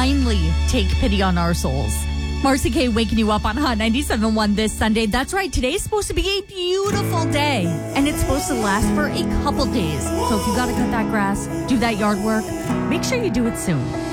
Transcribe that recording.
kindly take pity on our souls. Marcy K waking you up on Hot 97.1 this Sunday. That's right. Today's supposed to be a beautiful day, and it's supposed to last for a couple days. So if you got to cut that grass, do that yard work, make sure you do it soon.